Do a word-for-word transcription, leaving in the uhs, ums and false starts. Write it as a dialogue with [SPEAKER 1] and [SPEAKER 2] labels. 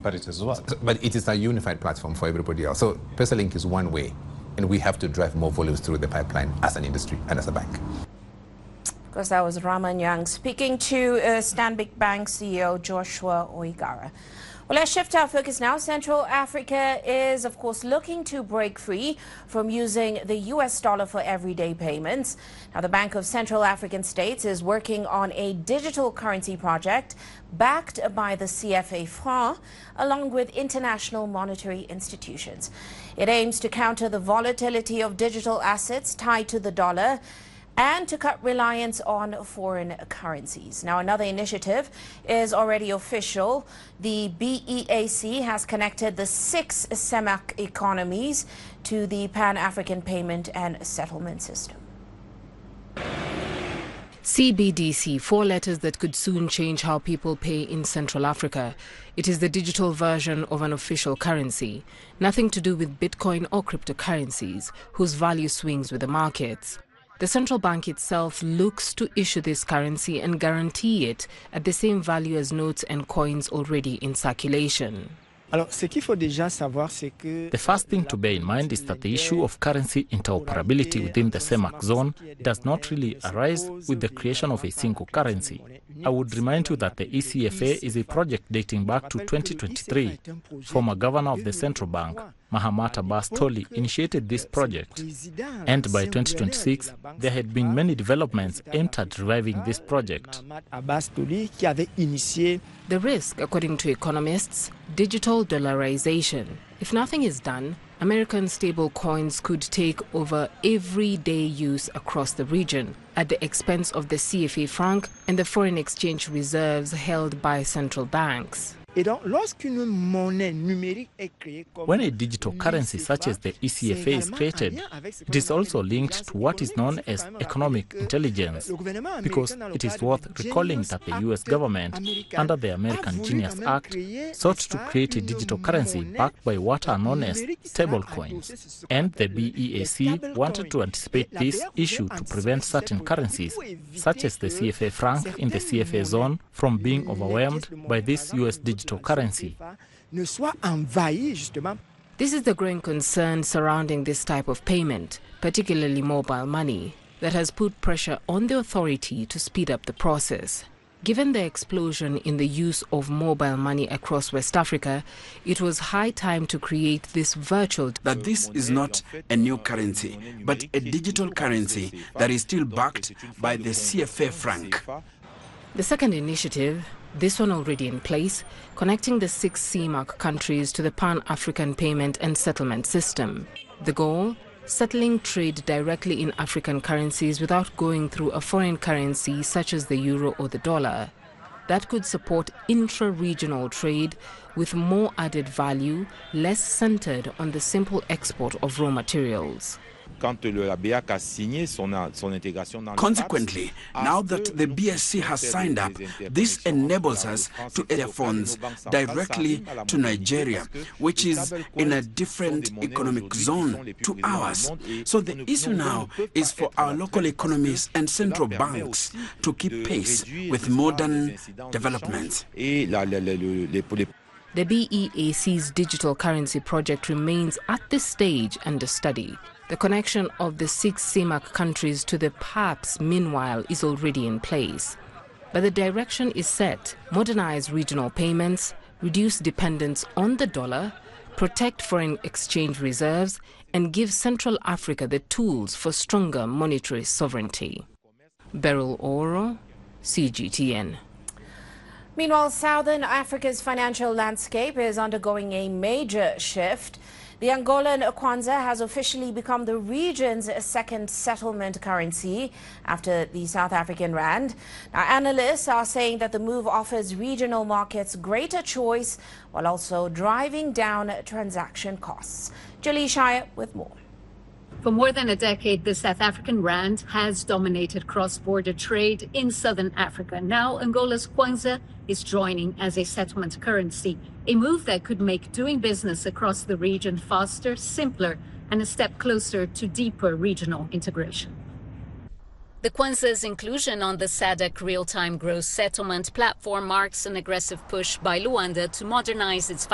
[SPEAKER 1] But it is what?
[SPEAKER 2] But it is a unified platform for everybody else. So PesaLink is one way, and we have to drive more volumes through the pipeline as an industry and as a bank.
[SPEAKER 3] Of course, that was Raman Young speaking to uh, Stanbic Bank C E O Joshua Oigara. Well, let's shift our focus now. Central Africa is, of course, looking to break free from using the U S dollar for everyday payments. Now, the Bank of Central African States is working on a digital currency project backed by the C F A franc, along with international monetary institutions. It aims to counter the volatility of digital assets tied to the dollar and to cut reliance on foreign currencies. Now, another initiative is already official. The B E A C has connected the six CEMAC economies to the Pan-African Payment and Settlement System.
[SPEAKER 4] C B D C, four letters that could soon change how people pay in Central Africa. It is the digital version of an official currency. Nothing to do with Bitcoin or cryptocurrencies, whose value swings with the markets. The central bank itself looks to issue this currency and guarantee it at the same value as notes and coins already in circulation.
[SPEAKER 5] The
[SPEAKER 6] first thing to bear in mind is that the issue of currency interoperability within the CEMAC zone does not really arise with the creation of a single currency. I would remind you that the E C F A is a project dating back to twenty twenty-three. Former governor of the central bank, Mahamat Abbas Toli, initiated this project. And by twenty twenty-six, there had been many developments aimed at reviving this project.
[SPEAKER 4] The risk, according to economists, digital dollarization. If nothing is done, American stable coins could take over everyday use across the region at the expense of the C F A franc and the foreign exchange reserves held by central banks.
[SPEAKER 6] When a digital currency such as the E C F A is created, it is also linked to what is known as economic intelligence, because it is worth recalling that the U S government, under the American Genius Act, sought to create a digital currency backed by what are known as stablecoins. And the B E A C wanted to anticipate this issue to prevent certain currencies, such as the C F A franc in the C F A zone, from being overwhelmed by this U S digital currency.
[SPEAKER 4] This is the growing concern surrounding this type of payment, particularly mobile money, that has put pressure on the authority to speed up the process. Given the explosion in the use of mobile money across West Africa, it was high time to create this virtual...
[SPEAKER 7] That this is not a new currency, but a digital currency that is still backed by the C F A franc.
[SPEAKER 4] The second initiative, this one already in place, connecting the six CEMAC countries to the Pan-African Payment and Settlement System. The goal? Settling trade directly in African currencies without going through a foreign currency such as the euro or the dollar. That could support intra-regional trade with more added value, less centered on the simple export of raw materials.
[SPEAKER 7] Consequently, now that the B S C has signed up, this enables us to add funds directly to Nigeria, which is in a different economic zone to ours. So the issue now is for our local economies and central banks to keep pace with modern developments.
[SPEAKER 4] The B E A C's digital currency project remains at this stage under study. The connection of the six CEMAC countries to the P A Ps, meanwhile, is already in place. But the direction is set: modernize regional payments, reduce dependence on the dollar, protect foreign exchange reserves, and give Central Africa the tools for stronger monetary sovereignty. Beryl Oro, C G T N.
[SPEAKER 3] Meanwhile, Southern Africa's financial landscape is undergoing a major shift. The Angolan Kwanza has officially become the region's second settlement currency after the South African rand. Now, analysts are saying that the move offers regional markets greater choice while also driving down transaction costs. Julie Shire with more.
[SPEAKER 8] For more than a decade, the South African rand has dominated cross-border trade in southern Africa. Now, Angola's Kwanza is joining as a settlement currency, a move that could make doing business across the region faster, simpler, and a step closer to deeper regional integration. The Kwanza's inclusion on the S A D C real-time gross settlement platform marks an aggressive push by Luanda to modernize its